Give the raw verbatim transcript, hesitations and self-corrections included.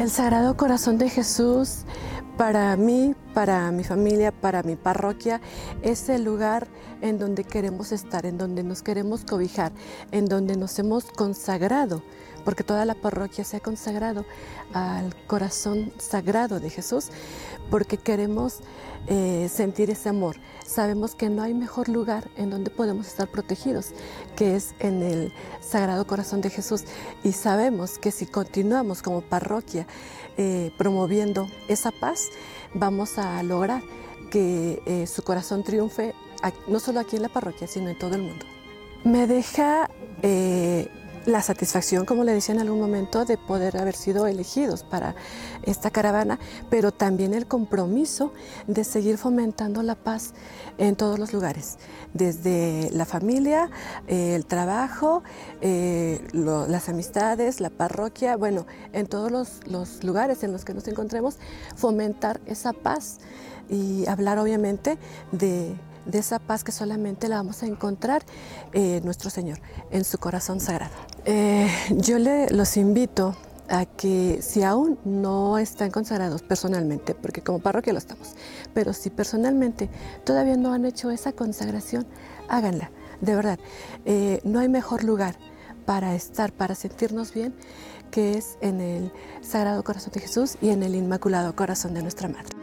El Sagrado Corazón de Jesús, para mí, para mi familia, para mi parroquia, es el lugar en donde queremos estar, en donde nos queremos cobijar, en donde nos hemos consagrado, porque toda la parroquia se ha consagrado al corazón sagrado de Jesús, porque queremos eh, sentir ese amor. Sabemos que no hay mejor lugar en donde podemos estar protegidos, que es en el Sagrado Corazón de Jesús. Y sabemos que si continuamos como parroquia eh, promoviendo esa paz, vamos a lograr que eh, su corazón triunfe, no solo aquí en la parroquia, sino en todo el mundo. Me deja eh, la satisfacción, como le decía en algún momento, de poder haber sido elegidos para esta caravana, pero también el compromiso de seguir fomentando la paz en todos los lugares, desde la familia, eh, el trabajo, eh, lo, las amistades, la parroquia, bueno, en todos los, los lugares en los que nos encontremos, fomentar esa paz y hablar obviamente de de esa paz que solamente la vamos a encontrar eh, nuestro Señor en su corazón sagrado. Eh, yo le, los invito a que si aún no están consagrados personalmente, porque como parroquia lo estamos, pero si personalmente todavía no han hecho esa consagración, háganla, de verdad. Eh, no hay mejor lugar para estar, para sentirnos bien, que es en el Sagrado Corazón de Jesús y en el Inmaculado Corazón de nuestra Madre.